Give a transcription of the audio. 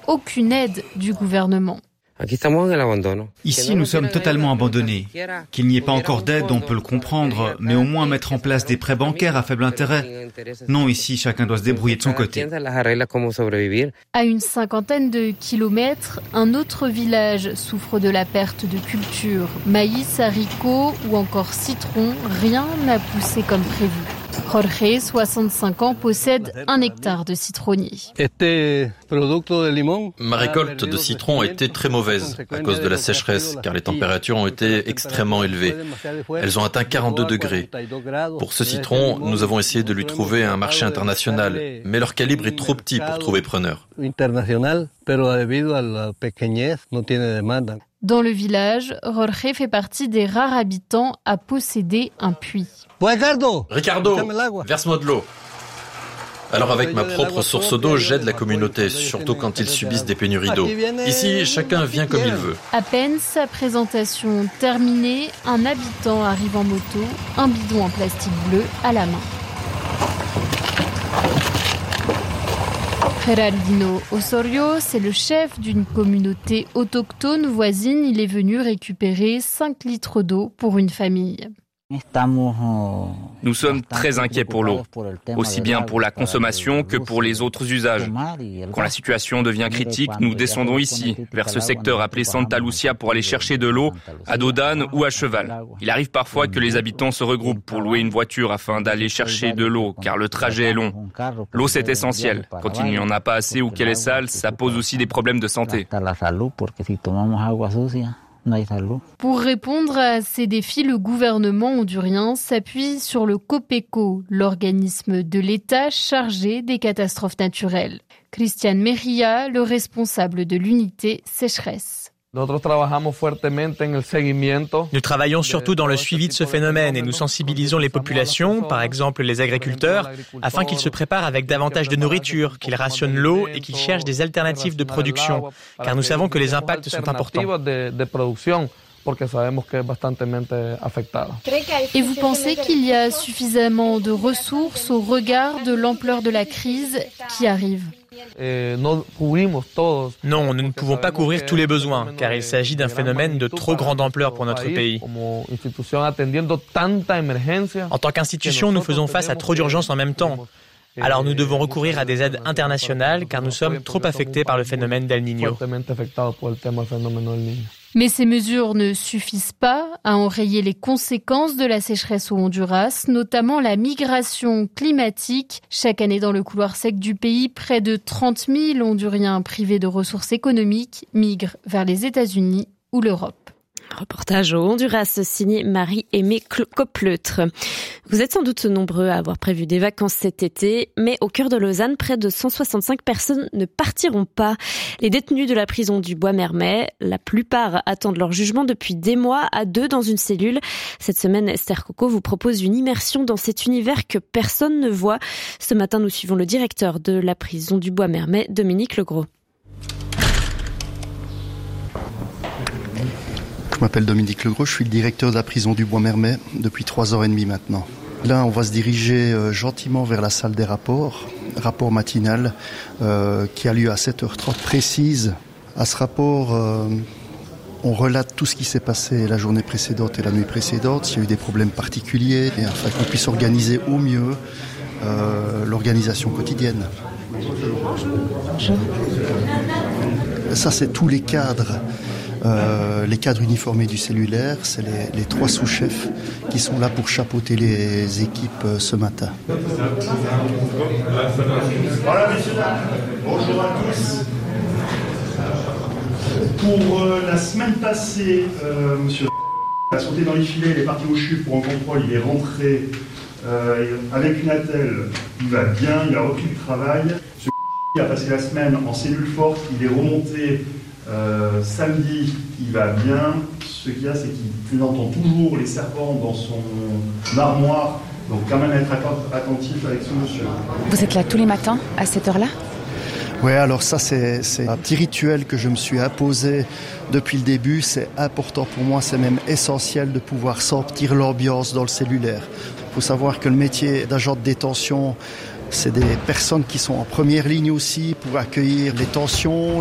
aucune aide du gouvernement. Ici, nous sommes totalement abandonnés. Qu'il n'y ait pas encore d'aide, on peut le comprendre, mais au moins mettre en place des prêts bancaires à faible intérêt. Non, ici, chacun doit se débrouiller de son côté. À une 50aine de kilomètres, un autre village souffre de la perte de culture. Maïs, haricots ou encore citron, rien n'a poussé comme prévu. Jorge, 65 ans, possède 1 hectare de citronniers. Ma récolte de citron a été très mauvaise à cause de la sécheresse, car les températures ont été extrêmement élevées. Elles ont atteint 42 degrés. Pour ce citron, nous avons essayé de lui trouver un marché international, mais leur calibre est trop petit pour trouver preneur. Dans le village, Jorge fait partie des rares habitants à posséder un puits. Ricardo, verse-moi de l'eau. Alors avec ma propre source d'eau, j'aide la communauté, surtout quand ils subissent des pénuries d'eau. Ici, chacun vient comme il veut. À peine sa présentation terminée, un habitant arrive en moto, un bidon en plastique bleu à la main. Geraldino Osorio, c'est le chef d'une communauté autochtone voisine. Il est venu récupérer 5 litres d'eau pour une famille. Nous sommes très inquiets pour l'eau, aussi bien pour la consommation que pour les autres usages. Quand la situation devient critique, nous descendons ici, vers ce secteur appelé Santa Lucia pour aller chercher de l'eau, à dos d'âne ou à cheval. Il arrive parfois que les habitants se regroupent pour louer une voiture afin d'aller chercher de l'eau, car le trajet est long. L'eau, c'est essentiel. Quand il n'y en a pas assez ou qu'elle est sale, ça pose aussi des problèmes de santé. Pour répondre à ces défis, le gouvernement hondurien s'appuie sur le COPECO, l'organisme de l'État chargé des catastrophes naturelles. Christian Merilla, le responsable de l'unité sécheresse. Nous travaillons surtout dans le suivi de ce phénomène et nous sensibilisons les populations, par exemple les agriculteurs, afin qu'ils se préparent avec davantage de nourriture, qu'ils rationnent l'eau et qu'ils cherchent des alternatives de production, car nous savons que les impacts sont importants. Et vous pensez qu'il y a suffisamment de ressources au regard de l'ampleur de la crise qui arrive ? Non, nous ne pouvons pas couvrir tous les besoins, car il s'agit d'un phénomène de trop grande ampleur pour notre pays. En tant qu'institution, nous faisons face à trop d'urgences en même temps. Alors nous devons recourir à des aides internationales, car nous sommes trop affectés par le phénomène d'El Niño. Mais ces mesures ne suffisent pas à enrayer les conséquences de la sécheresse au Honduras, notamment la migration climatique. Chaque année dans le couloir sec du pays, près de 30 000 Honduriens privés de ressources économiques migrent vers les États-Unis ou l'Europe. Reportage au Honduras signé Marie-Aimée Copleutre. Vous êtes sans doute nombreux à avoir prévu des vacances cet été, mais au cœur de Lausanne, près de 165 personnes ne partiront pas. Les détenus de la prison du Bois-Mermet, la plupart attendent leur jugement depuis des mois à 2 dans une cellule. Cette semaine, Esther Coco vous propose une immersion dans cet univers que personne ne voit. Ce matin, nous suivons le directeur de la prison du Bois-Mermet, Dominique Legros. Je m'appelle Dominique Legros, je suis le directeur de la prison du Bois-Mermet depuis 3h30 maintenant. Là, on va se diriger gentiment vers la salle des rapports, rapport matinal qui a lieu à 7h30 précise. À ce rapport, on relate tout ce qui s'est passé la journée précédente et la nuit précédente, s'il y a eu des problèmes particuliers, et afin qu'on puisse organiser au mieux l'organisation quotidienne. Ça, c'est tous les cadres. Les cadres uniformés du cellulaire, c'est les 3 sous-chefs qui sont là pour chapeauter les équipes ce matin. Voilà, messieurs, dames, bonjour à tous. Pour la semaine passée, monsieur a sauté dans les filets, il est parti au CHUV pour un contrôle, il est rentré avec une attelle, il va bien, il a repris le travail. Monsieur a passé la semaine en cellule forte, il est remonté samedi, il va bien. Ce qu'il y a, c'est qu'il entend toujours les serpents dans son armoire. Donc quand même être attentif avec ce monsieur. Vous êtes là tous les matins à cette heure-là ? Oui, alors ça c'est un petit rituel que je me suis imposé depuis le début. C'est important pour moi, c'est même essentiel de pouvoir sentir l'ambiance dans le cellulaire. Il faut savoir que le métier d'agent de détention, c'est des personnes qui sont en première ligne aussi pour accueillir les tensions,